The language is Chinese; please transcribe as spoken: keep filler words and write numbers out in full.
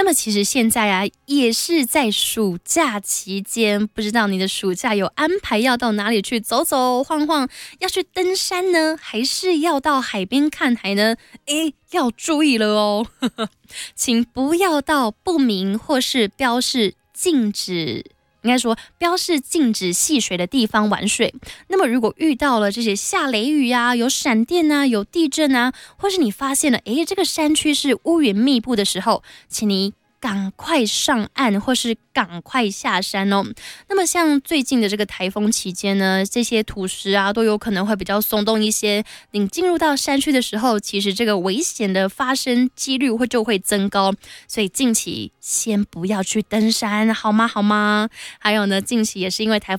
么其实现在啊，也是在暑假期间，不知道你的暑假有安排要到哪里去走走晃晃，要去登山呢，还是要到海边看海呢？诶，要注意了哦，请不要到不明或是标示禁止。应该说标示禁止戏水的地方玩水。那么如果遇到了这些下雷雨啊，有闪电啊，有地震啊，或是你发现了诶这个山区是乌云密布的时候，请你赶快上岸或是赶快下山哦。那么像最近的这个台风期间呢，这些土石啊都有可能会比较松动一些，你进入到山区的时候，其实这个危险的发生几率会就会增高，所以近期先不要去登山好吗好吗？还有呢，近期也是因为台